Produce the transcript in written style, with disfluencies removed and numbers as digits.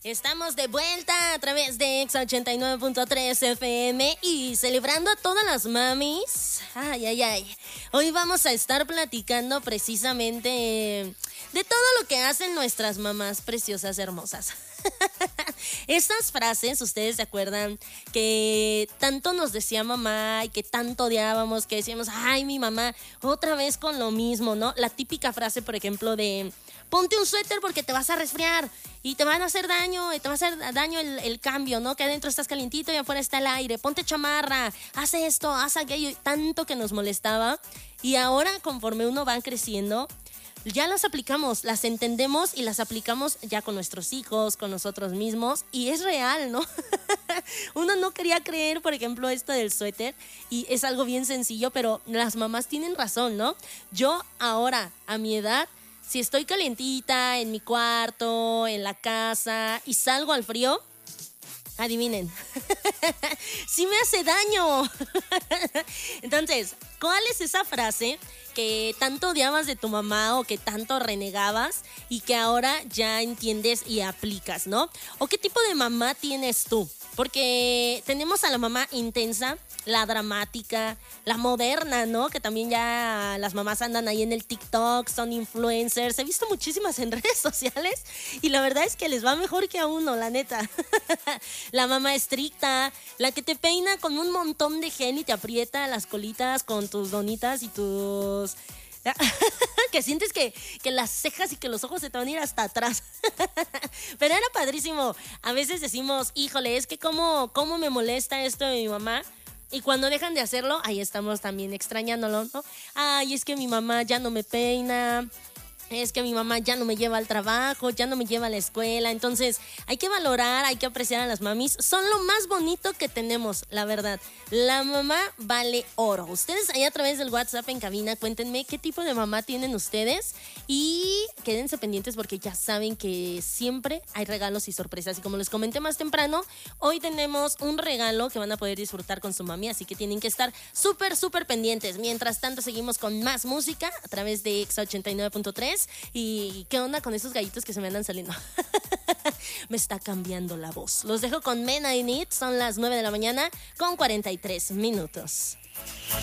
Estamos de vuelta a través de Exa 89.3 FM y celebrando a todas las mamis. Ay. Hoy vamos a estar platicando precisamente de todo lo que hacen nuestras mamás preciosas, hermosas. Estas frases, ¿ustedes se acuerdan que tanto nos decía mamá y que tanto odiábamos, que decíamos, ay, mi mamá, otra vez con lo mismo, ¿no? La típica frase, por ejemplo, de ponte un suéter porque te vas a resfriar y te van a hacer daño, y te va a hacer daño el cambio, ¿no? Que adentro estás calientito y afuera está el aire, ponte chamarra, haz esto, haz aquello, tanto que nos molestaba. Y ahora, conforme uno va creciendo, ya las aplicamos, las entendemos y las aplicamos ya con nuestros hijos, con nosotros mismos, y es real, ¿no? Uno no quería creer, por ejemplo, esto del suéter, y es algo bien sencillo, pero las mamás tienen razón, ¿no? Yo ahora, a mi edad, si estoy calientita en mi cuarto, en la casa, y salgo al frío, adivinen, sí me hace daño. Entonces, ¿cuál es esa frase que tanto odiabas de tu mamá o que tanto renegabas y que ahora ya entiendes y aplicas, ¿no? ¿O qué tipo de mamá tienes tú? Porque tenemos a la mamá intensa, la dramática, la moderna, ¿no? Que también ya las mamás andan ahí en el TikTok, son influencers. He visto muchísimas en redes sociales y la verdad es que les va mejor que a uno, la neta. La mamá estricta, la que te peina con un montón de gel y te aprieta las colitas con tus donitas y tus... que sientes que las cejas y que los ojos se te van a ir hasta atrás. Pero era padrísimo. A veces decimos, híjole, es que cómo me molesta esto de mi mamá. Y cuando dejan de hacerlo, ahí estamos también extrañándolo, ¿no? Ay, es que mi mamá ya no me peina, es que mi mamá ya no me lleva al trabajo, ya no me lleva a la escuela. Entonces hay que valorar, hay que apreciar a las mamis. Son lo más bonito que tenemos, la verdad. La mamá vale oro. Ustedes ahí a través del WhatsApp en cabina, cuéntenme qué tipo de mamá tienen ustedes y quédense pendientes porque ya saben que siempre hay regalos y sorpresas. Y como les comenté más temprano, hoy tenemos un regalo que van a poder disfrutar con su mami, así que tienen que estar súper pendientes. Mientras tanto, seguimos con más música a través de Exa 89.3. ¿Y qué onda con esos gallitos que se me andan saliendo? Me está cambiando la voz. Los dejo con Men I Need. Son las 9 de la mañana con 43 minutos.